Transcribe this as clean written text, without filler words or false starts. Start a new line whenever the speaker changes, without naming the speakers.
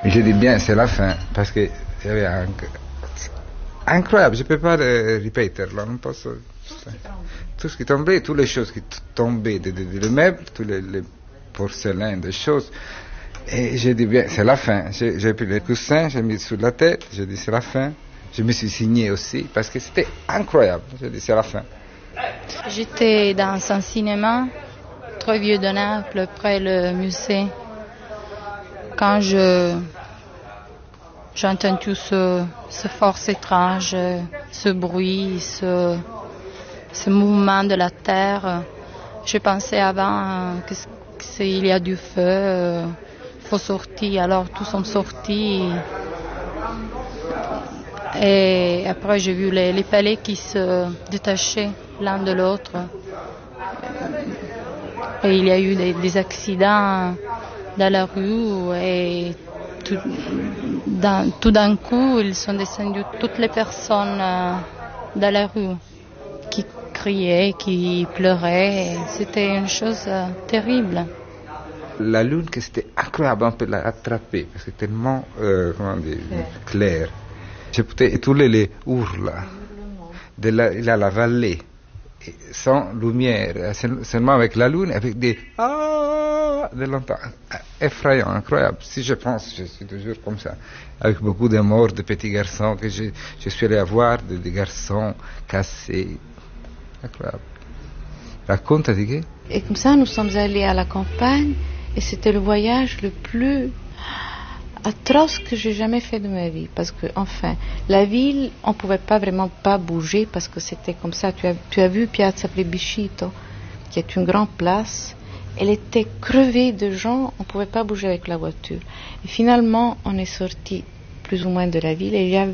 Je dis bien, c'est la fin, parce que c'est incroyable, je ne peux pas le répéter, là, non posso... Tout ce qui tombait, toutes les choses qui tombaient, les meubles, tous les porcelains, des choses. Et j'ai dit, bien, c'est la fin. J'ai pris les coussins, j'ai mis sur la tête, j'ai dit, c'est la fin. Je me suis signé aussi, parce que c'était incroyable. J'ai dit, c'est la fin.
J'étais dans un cinéma très vieux de Naples, près le musée. Quand j'ai entendu ce force étrange, ce bruit, ce mouvement de la terre, je pensais avant qu'il y a du feu, il faut sortir. Alors tous sont sortis. Et après j'ai vu les palais qui se détachaient l'un de l'autre. Et il y a eu des accidents dans la rue et tout d'un coup, ils sont descendus toutes les personnes dans la rue qui criaient, qui pleuraient. C'était une chose terrible.
La lune, que c'était incroyable, on peut l'attraper parce que c'est tellement clair. Je pouvais étouler les hurles de la vallée, sans lumière, seulement avec la lune, avec des de longtemps, effrayant, incroyable. Si je pense, je suis toujours comme ça, avec beaucoup de morts de petits garçons que je suis allé voir, des garçons cassés, incroyable. Raconte, Digue.
Et comme ça, nous sommes allés à la campagne, et c'était le voyage le plus atroce que j'ai jamais fait de ma vie, parce que enfin la ville, on pouvait pas vraiment pas bouger parce que c'était comme ça. Tu as vu Piazza Plebiscito, qui est une grande place, elle était crevée de gens, on pouvait pas bouger avec la voiture. Et finalement, on est sorti plus ou moins de la ville et il y avait